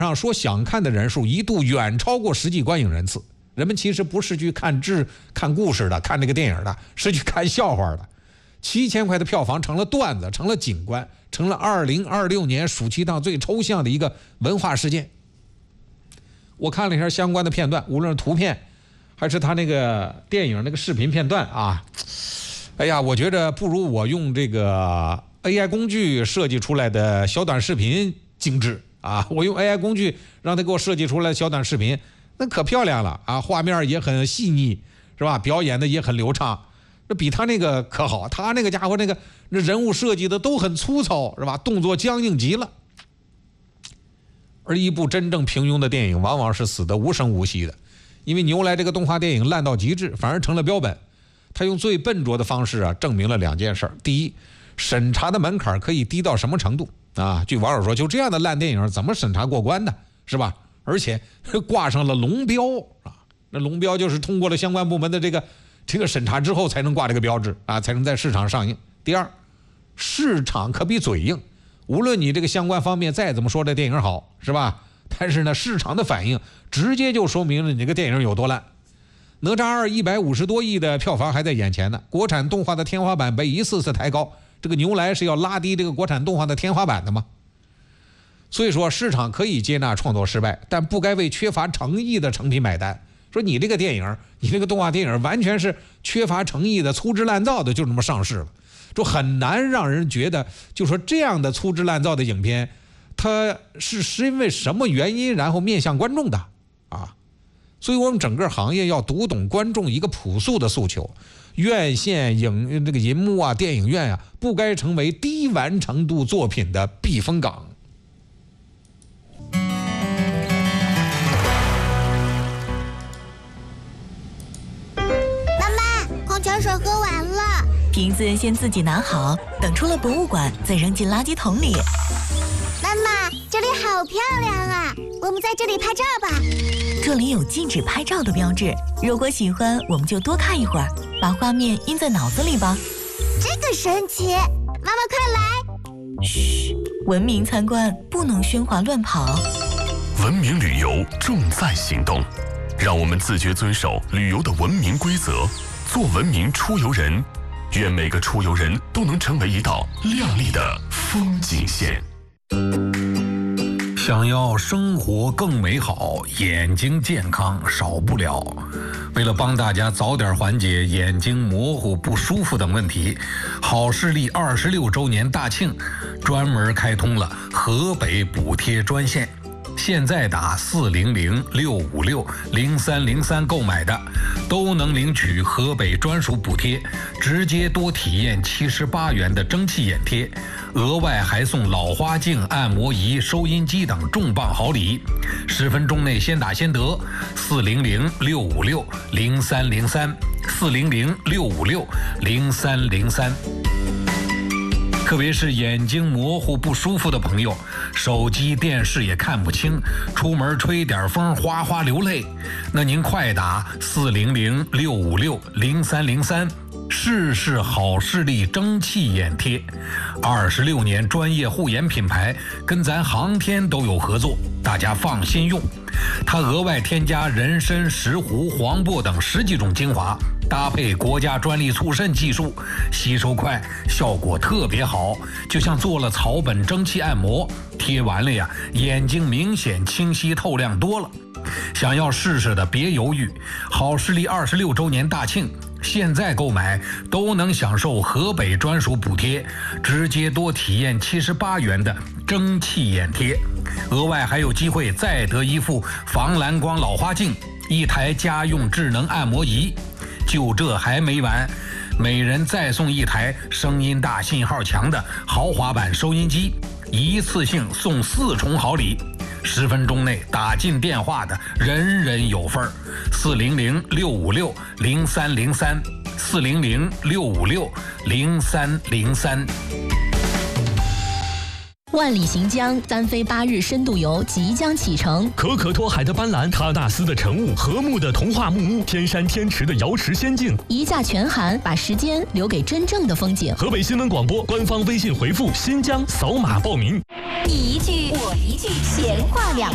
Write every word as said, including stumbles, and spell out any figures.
上说想看的人数一度远超过实际观影人次。人们其实不是去看志看故事的，看这个电影的，是去看笑话的。七千块的票房成了段子，成了景观，成了二零二六年暑期档最抽象的一个文化事件。我看了一下相关的片段，无论是图片还是他那个电影那个视频片段啊，哎呀，我觉着不如我用这个 A I 工具设计出来的小短视频精致啊！我用 A I 工具让他给我设计出来的小短视频，那可漂亮了啊！画面也很细腻，是吧？表演的也很流畅，这比他那个可好。他那个家伙，那个那人物设计的都很粗糙，是吧？动作僵硬极了。而一部真正平庸的电影，往往是死得无声无息的，因为牛来这个动画电影烂到极致，反而成了标本。他用最笨拙的方式啊，证明了两件事：第一，审查的门槛可以低到什么程度啊？据网友说，就这样的烂电影怎么审查过关的，是吧？而且挂上了龙标啊，那龙标就是通过了相关部门的这个这个审查之后才能挂这个标志啊，才能在市场上映。第二，市场可比嘴硬，无论你这个相关方面再怎么说这电影好，是吧？但是呢，市场的反应直接就说明了你这个电影有多烂。哪吒二一百五十多亿的票房还在眼前呢，国产动画的天花板被一次次抬高，这个牛来是要拉低这个国产动画的天花板的吗？所以说，市场可以接纳创作失败，但不该为缺乏诚意的成品买单。说你这个电影，你这个动画电影完全是缺乏诚意的、粗制滥造的，就这么上市了，就很难让人觉得，就说这样的粗制滥造的影片，它是是因为什么原因，然后面向观众的啊？所以我们整个行业要读懂观众一个朴素的诉求，院线影这个银幕啊、电影院啊，不该成为低完成度作品的避风港。 妈妈，矿泉水喝完了， 瓶子先自己拿好，等出了博物馆再扔进垃圾桶里。 妈妈，这里好漂亮啊，我们在这里拍照吧。 这里有禁止拍照的标志，如果喜欢，我们就多看一会儿，把画面印在脑子里吧。 这个神奇，妈妈快来！ 嘘，文明参观，不能喧哗乱跑。 文明旅游重在行动，让我们自觉遵守旅游的文明规则，做文明出游人。愿每个出游人都能成为一道亮丽的风景线。 想要生活更美好，眼睛健康少不了。为了帮大家早点缓解眼睛模糊不舒服等问题，好视力二十六周年大庆专门开通了河北补贴专线。现在打四零零六五六零三零三购买的，都能领取河北专属补贴，直接多体验七十八元的蒸汽眼贴，额外还送老花镜、按摩仪、收音机等重磅好礼。十分钟内先打先得，四零零六五六零三零三，四零零六五六零三零三。特别是眼睛模糊不舒服的朋友，手机电视也看不清，出门吹点风哗哗流泪，那您快打四零零六五六零三零三，试试好视力蒸汽眼贴。二十六年专业护眼品牌，跟咱航天都有合作，大家放心用。它额外添加人参、石斛、黄柏等十几种精华，搭配国家专利促渗技术，吸收快，效果特别好，就像做了草本蒸汽按摩，贴完了呀，眼睛明显清晰透亮多了。想要试试的别犹豫，好视力二十六周年大庆，现在购买都能享受河北专属补贴，直接多体验七十八元的蒸汽眼贴，额外还有机会再得一副防蓝光老花镜，一台家用智能按摩仪。就这还没完，每人再送一台声音大、信号强的豪华版收音机，一次性送四重好礼。十分钟内打进电话的人人有份儿。四零零六五六零三零三，四零零六五六零三零三。 万里行江，三飞八日深度游即将启程。 可可托海的斑斓，喀纳斯的晨雾，和睦的童话木屋，天山天池的瑶池仙境， 一价全含，把时间留给真正的风景。 河北新闻广播官方微信回复新疆扫码报名。 你一句我一句，闲话两